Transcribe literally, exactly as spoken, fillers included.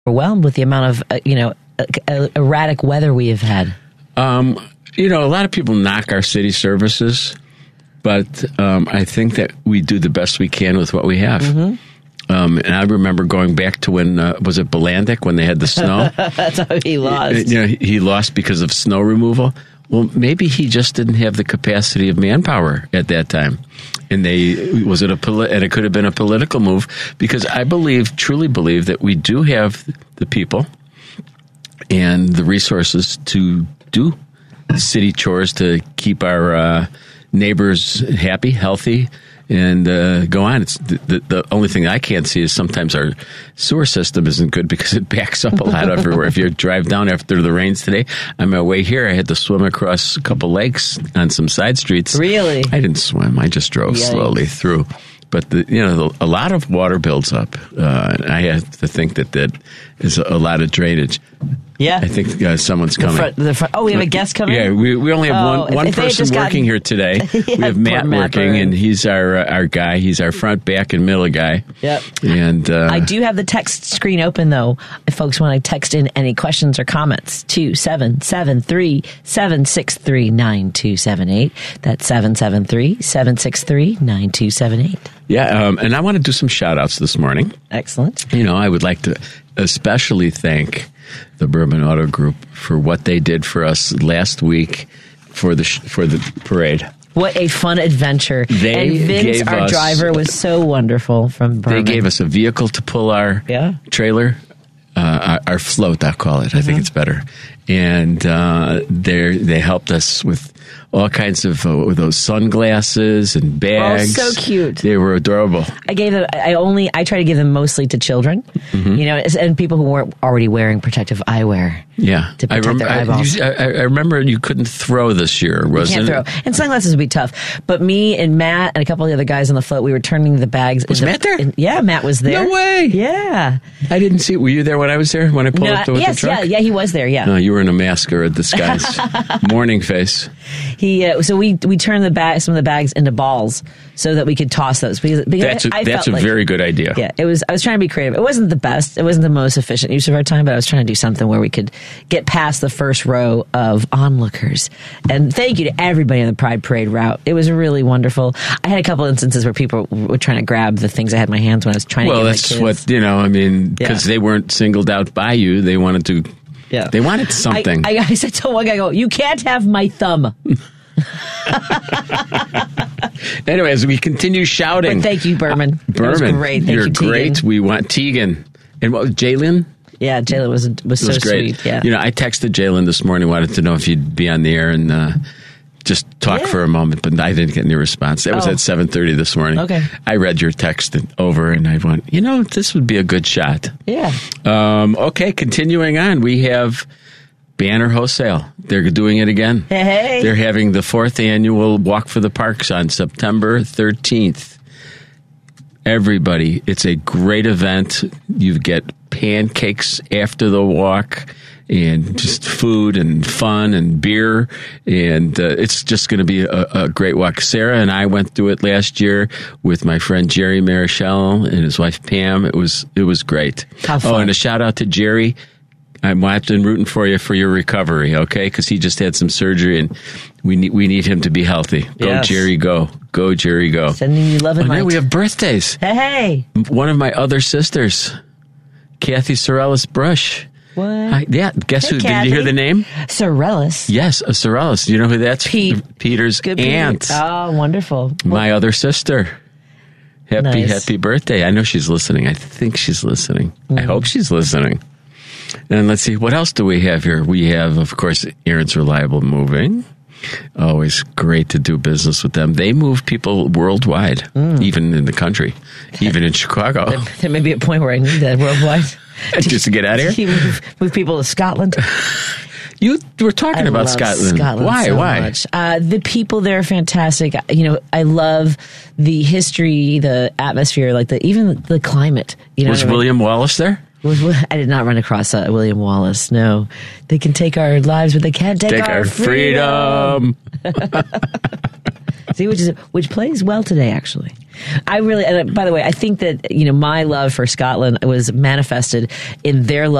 overwhelmed with the amount of, uh, you know, uh, erratic weather we have had? Um, you know, a lot of people knock our city services, but um, I think that we do the best we can with what we have. Mm-hmm. Um, and I remember going back to when, uh, was it Bilandic, when they had the snow? That's how he lost. You know, he lost because of snow removal. Well, maybe he just didn't have the capacity of manpower at that time. And they, was it a, poli- and it could have been a political move, because I believe, truly believe that we do have the people and the resources to do city chores to keep our uh, neighbors happy, healthy, and uh, go on. It's the, the, the only thing I can't see is sometimes our sewer system isn't good because it backs up a lot everywhere. If you drive down after the rains today, on my way here, I had to swim across a couple lakes on some side streets. Really? I didn't swim. I just drove Yikes. slowly through. But, the, you know, the, a lot of water builds up. Uh, I have to think that that is a, a lot of drainage. Yeah. I think uh, someone's coming. The front, the front, oh, we have a guest coming? Yeah, we, we only have oh, one, one if, if person working gotten, here today. yeah, we have Matt working, and he's our uh, our guy. He's our front, back, and middle guy. Yep. And uh, I do have the text screen open, though, if folks want to text in any questions or comments to seven seven three, seven six three, nine two seven eight. That's seven seven three, seven six three, nine two seven eight. Yeah, um, and I want to do some shout-outs this morning. Excellent. You know, I would like to especially thank the Bourbon Auto Group for what they did for us last week for the sh- for the parade. What a fun adventure. They and Vince, gave our us, driver, was so wonderful from Bourbon. They gave us a vehicle to pull our yeah. trailer, uh, our, our float, I'll call it. Mm-hmm. I think it's better. And uh, they they helped us with all kinds of uh, with those sunglasses and bags. Oh, so cute. They were adorable. I gave them, I only, I try to give them mostly to children, mm-hmm. you know, and people who weren't already wearing protective eyewear. Yeah. To protect I rem- their eyeballs. I, I, I remember you couldn't throw this year, wasn't you can't throw. And sunglasses would be tough. But me and Matt and a couple of the other guys on the float, we were turning the bags. Was into, Matt there? In, yeah, Matt was there. No way. Yeah. I didn't see. Were you there when I was there? When I pulled no, up to with yes, the truck? Yeah, yeah, he was there, yeah. No, you were in a mask or a disguise. Morning face. He uh, so we we turned the bag some of the bags into balls so that we could toss those because, because that's a, I that's a like, very good idea. Yeah, it was. I was trying to be creative. It wasn't the best. It wasn't the most efficient use of our time, but I was trying to do something where we could get past the first row of onlookers. And thank you to everybody on the Pride Parade route. It was really wonderful. I had a couple instances where people were trying to grab the things I had in my hands when I was trying well, to. Well, that's my kids. what you know. I mean, because yeah. they weren't singled out by you. They wanted to. Yeah. They wanted something. I, I, I said to one guy, "I go, you can't have my thumb." Anyway, as we continue shouting, but thank you, Berman. Uh, Berman, it was great. Thank you're you, Tegan. great. We want Tegan and what was Jalen? Yeah, Jalen was was so was great. sweet. Yeah, you know, I texted Jalen this morning, wanted to know if you'd be on the air and uh, just talk yeah. for a moment, but I didn't get any response. It was oh. at seven thirty this morning. Okay, I read your text over, and I went, you know, this would be a good shot. Yeah. Um, okay, continuing on, we have Banner Wholesale. They're doing it again. Hey, hey. They're having the fourth annual Walk for the Parks on September thirteenth. Everybody, it's a great event. You get pancakes after the walk and just food and fun and beer. And uh, it's just going to be a, a great walk. Sarah and I went through it last year with my friend Jerry Marichal and his wife Pam. It was, it was great. How fun. Oh, and a shout out to Jerry. I'm watching, rooting for you for your recovery, okay? Because he just had some surgery, and we need we need him to be healthy. Go, yes. Jerry, go. Go, Jerry, go. Sending you love and oh, light. now we have birthdays. Hey, hey. One of my other sisters, Kathy Sorellis Brush. What? I, yeah, guess hey, who? Kathy. Did you hear the name? Sorellis. Yes, a Sorellis. You know who that's? Pete. Peter's Good aunt. Pete. Oh, wonderful. My well, other sister. Happy, nice. happy birthday. I know she's listening. I think she's listening. Mm. I hope she's listening. And let's see, what else do we have here? We have, of course, Aaron's Reliable Moving. Always great to do business with them. They move people worldwide, mm. even in the country, even in Chicago. There, there may be a point where I need that worldwide. Just to get out of here? You move, move people to Scotland. You were talking I about love Scotland. Scotland. Why? So Why? Much. Uh, the people there are fantastic. You know, I love the history, the atmosphere, like the even the climate. You know, was William I mean? Wallace there? I did not run across uh, William Wallace. No, they can take our lives, but they can't take, take our, our freedom. freedom. See, which is which plays well today, actually. I really, and by the way, I think that, you know, my love for Scotland was manifested in their love